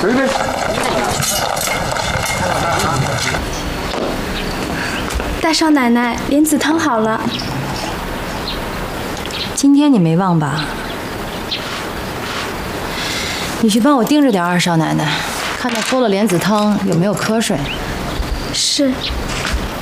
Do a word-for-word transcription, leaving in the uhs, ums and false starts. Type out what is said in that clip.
准备。 大少奶奶，莲子汤好了。 今天你没忘吧？你去帮我盯着点二少奶奶，看她喝了莲子汤有没有瞌睡。 是。